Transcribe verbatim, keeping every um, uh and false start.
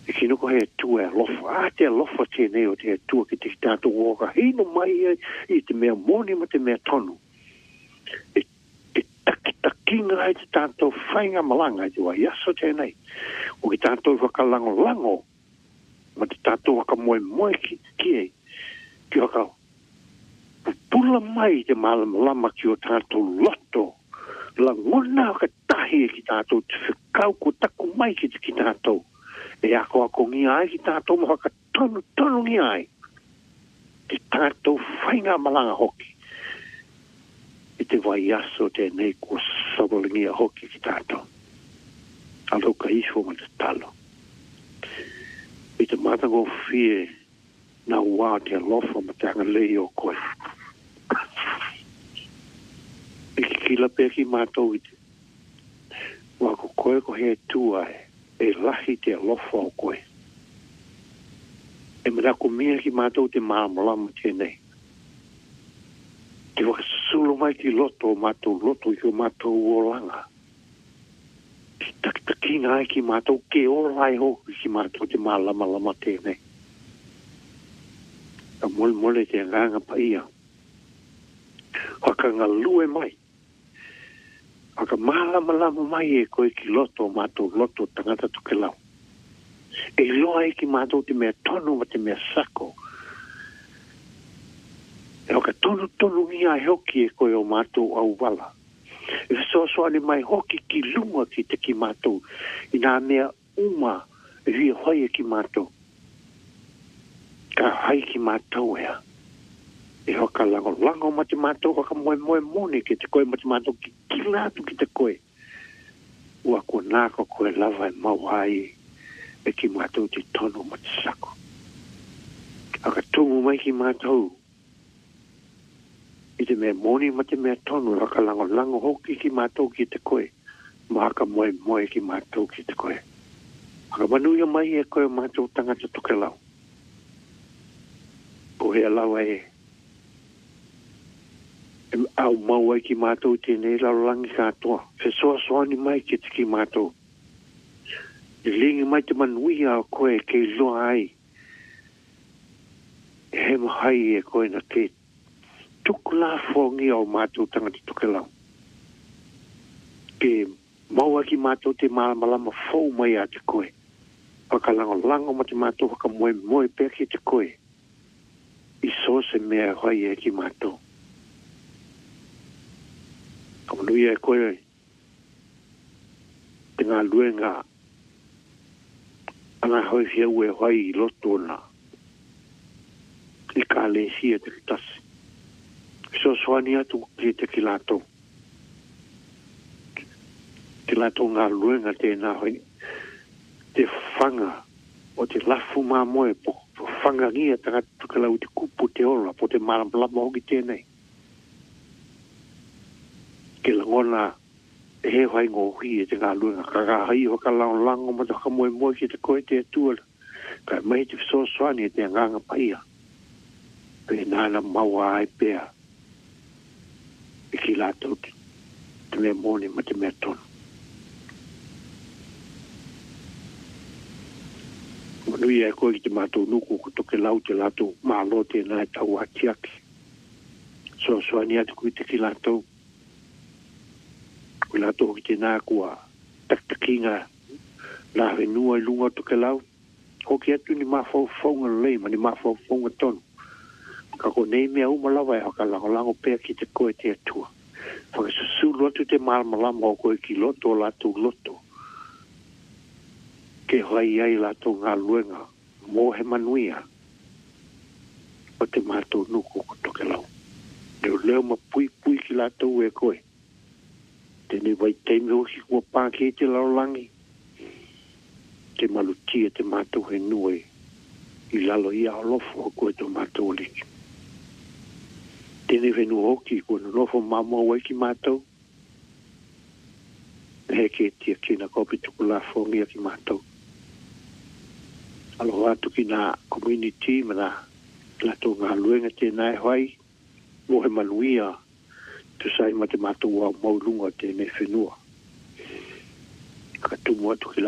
e kino ko he tu e lofa a te lofa te nei o te tu ki te tātou oka hino mai e i te mea moni ma te mea tonu e, e taki takinga ai te tātou whainga malanga i te wai aso tēnei o ki tātou whakalango lango ma te tātou waka moe moe ki, ki e ki waka pula mai te malama lama ki o tātou loto la ngona ka tahi ki tātou te whikau ko taku mai ki te ki tātou e ako ako ngi ai ki tātou mo ka tonu tonu ngi ai ki tātou whainga malanga hoki i te vai aso te nei ko sabolingi a hoki ki tātou alo ka isho ma te talo i te matango fie na ua te alofa ma te anga lei o koe i ki kila peki mātou i te wako koe ko he tua e e lahi te alofa o koe. E mera ko mea ki mātou te māmalama tēnei. Te wakasulu mai ki loto o mātou loto i o mātou uolanga. Ki takitakinga ai ki mātou ke orai hoku ki mātou te mālama lama tēnei. A mole mole te nganga pa ia. Waka ngā lue mai. Aka malama lama mai e koe ki loto mātou loto tangata tuke lau. E loa e ki mātou te mea tonu ma te mea sako. E oka tonu tonu ngia e hoki e koe o mātou au wala. E so so ane mai hoki ki lunga ki te ki mātou. I nā mea uma e hui hoi e ki mātou. Ka hai ki mātou ea. E hoka lango lango ma te mātou hoka moe moe mone ki te koe ma te mātou ki kilatu ki te koe. Ua ko nāko koe lava e mau ai e ki mātou te tono ma te sako. Aka tungu mai ki mātou i te mea moni ma te mea tonu hoka lango lango hoki ki mātou ki te koe. Ma haka moe moe ki mātou ki te koe. Aka manuia mai e koe mātou tangata toke lau. Ko hea lau e au mau ai ki mātou tēnei lau langi kātoa. Fe soa soani mai ki te ki mātou. I lingi mai te manuia o koe ke loa ai. E he mahai e koe na ke tuku la fongi au mātou tangata tuke lau. Ke mau ai ki mātou te malamalama fau mai a te koe. Wakalango lango ma te mātou waka moe moe pēr ki te koe. I so se mea hoi e ki mātou. Kamanui e koe te ngā lue ngā ana hoi fia ue hoi i loto na i ka le sia te kitasi. So soani atu ki te ki lato. Te lato ngā lue ngā te ngā hoi te whanga o te lafu mā moe po, po whanga ngia tanga tukalau te kupu te ola po te maramlama hoki tēnei. Ke langona e he whai ngō hui e te ngā luenga. Ka ngā hai ho ka lao lango ma te kamoe moe ki te koe te atua. Ka mai te so soani e te nganga paia. Pe nāna maua ai pēa. E ki lātou te, te mea mōne ma te mea tonu. Manui e koe ki te mātou nuku ko toke lau te lātou mālo te nai tau atiaki. So soani atu kui te ki lātou. Kui lātou ki te nā kua taktakinga nā whenua i lunga toke lau. Hoki atu ni mawhau whaunga lei, ma ni mawhau whaunga tonu. Ka ko nei mea umalawa e haka lango lango pēr ki te koe te atua. Whakasusu lotu te malamalama o koe ki loto lātou loto. Ke hoi ai lātou ngā luenga, mō he manuia. O te mātou nuku ko toke lau. Leo leo ma pui pui ki lātou e koe. Tēnei vai teime hoki kua pāke te laulangi. Te malutia te mātou he nue. I lalo ia olofo o koe to mātou liki. Tēnei whenu hoki kua nonofo mamau ai ki mātou. He ke tia kina kopi tuku la whongia ki mātou. Aloha atu ki nā community ma nā lato ngā luenga tēnei hoi. Mo he manuia. Tu sai ma te mātou au maulunga tēnei whenua. Ka tumu atu ki